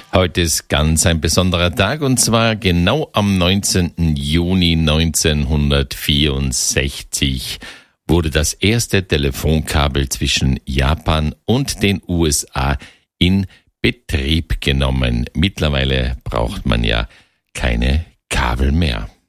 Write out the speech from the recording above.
Heute ist ganz ein besonderer Tag und zwar genau am 19. Juni 1964 wurde das erste Telefonkabel zwischen Japan und den USA in Betrieb genommen. Mittlerweile braucht man ja keine Kabel mehr.